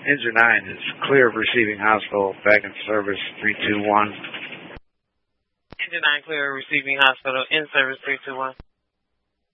Engine 9 is clear of receiving hospital, back in service 321. Engine 9 clear of receiving hospital, in service 321.